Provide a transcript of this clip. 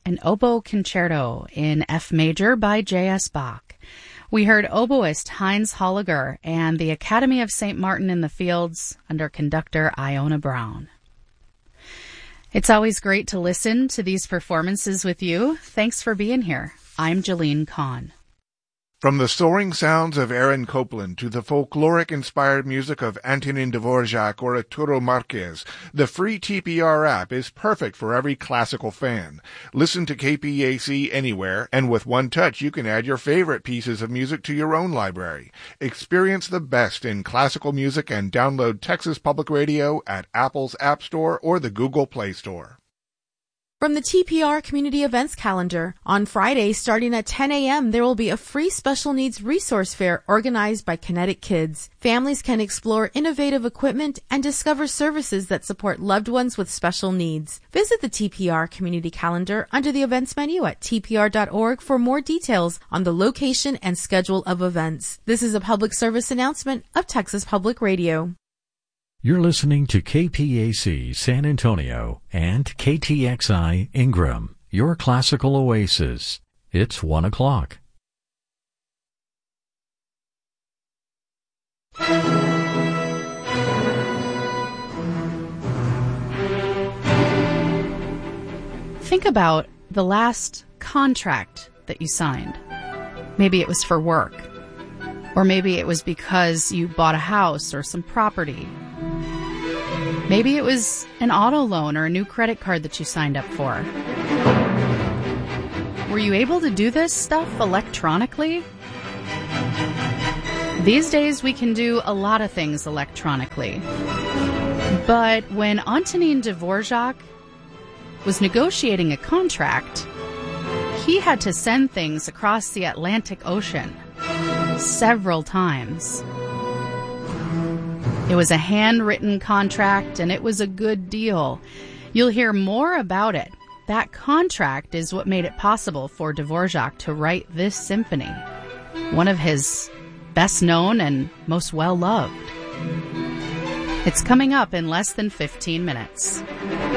an oboe concerto in F major by J.S. Bach. We heard oboist Heinz Holliger and the Academy of St. Martin in the Fields under conductor Iona Brown. It's always great to listen to these performances with you. Thanks for being here. I'm Jeline Kahn. From the soaring sounds of Aaron Copland to the folkloric-inspired music of Antonin Dvorak or Arturo Marquez, the free TPR app is perfect for every classical fan. Listen to KPAC anywhere, and with one touch you can add your favorite pieces of music to your own library. Experience the best in classical music and download Texas Public Radio at Apple's App Store or the Google Play Store. From the TPR Community Events Calendar, on Friday starting at 10 a.m. there will be a free special needs resource fair organized by Kinetic Kids. Families can explore innovative equipment and discover services that support loved ones with special needs. Visit the TPR Community Calendar under the events menu at tpr.org for more details on the location and schedule of events. This is a public service announcement of Texas Public Radio. You're listening to KPAC San Antonio and KTXI Ingram, your classical oasis. It's 1 o'clock. Think about the last contract that you signed. Maybe it was for work, or maybe it was because you bought a house or some property. Maybe it was an auto loan or a new credit card that you signed up for. Were you able to do this stuff electronically? These days we can do a lot of things electronically. But when Antonin Dvorak was negotiating a contract, he had to send things across the Atlantic Ocean several times. It was a handwritten contract, and it was a good deal. You'll hear more about it. That contract is what made it possible for Dvorak to write this symphony, one of his best known and most well loved. It's coming up in less than 15 minutes.